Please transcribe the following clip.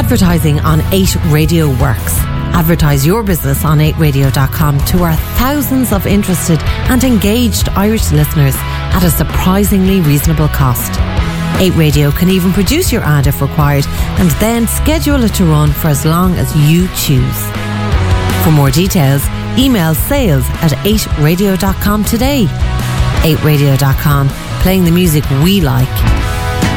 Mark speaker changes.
Speaker 1: Advertising on 8 Radio works. Advertise your business on 8radio.com to our thousands of interested and engaged Irish listeners at a surprisingly reasonable cost. 8 Radio can even produce your ad if required and then schedule it to run for as long as you choose. For more details, email sales@8radio.com today. 8radio.com, playing the music we like.